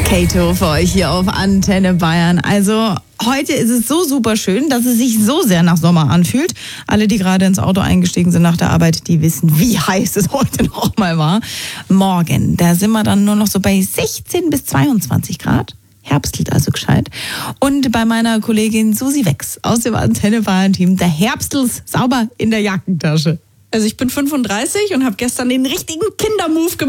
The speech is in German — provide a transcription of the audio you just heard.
Kato für euch hier auf Antenne Bayern. Also heute ist es so super schön, dass es sich so sehr nach Sommer anfühlt. Alle, die gerade ins Auto eingestiegen sind nach der Arbeit, die wissen, wie heiß es heute noch mal war. Morgen, da sind wir dann nur noch so bei 16 bis 22 Grad. Herbstelt also gescheit. Und bei meiner Kollegin Susi Wex aus dem Antenne Bayern Team, der Herbstels sauber in der Jackentasche. Also ich bin 35 und habe gestern den richtigen Kindermove gemacht.